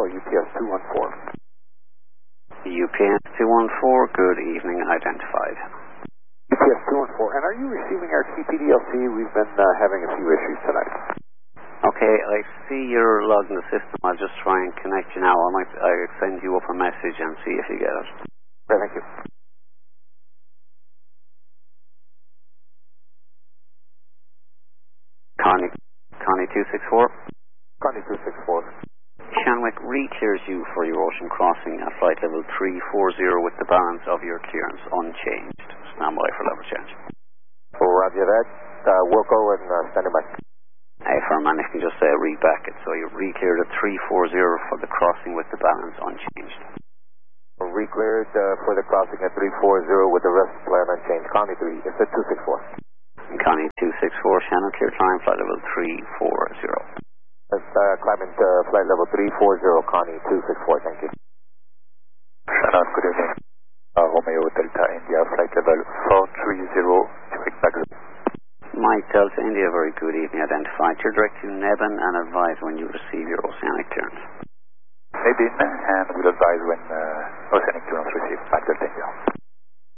UPS 214. UPS 214, good evening, identified. UPS 214, and are you receiving our TPDLC? We've been having a few issues tonight. Okay, I see you're logged in the system. I'll just try and connect you now. I'll send you up a message and see if you get it. Okay, thank you. Connie 264. Connie 264. Shanwick re-clears you for your ocean crossing at flight level 340 with the balance of your clearance unchanged. Stand by for level change. Roger that. Wilco and standing by. Hey, Firman, if you can just read back it. So you re-cleared at 340 for the crossing with the balance unchanged. Re-cleared for the crossing at 340 with the rest plan unchanged. Connie 3, it's at 264. And Connie 264, Shannon, clear climb, flight level 340. That's climbing to flight level 340, Connie 264, thank you. Shannon, good evening. Romeo Delta India, flight level 430, Quebec Bagel. Mike Delta India, very good evening, identified. You're direct to Nebin and advise when you receive your oceanic clearance. Nebin, and we'll advise when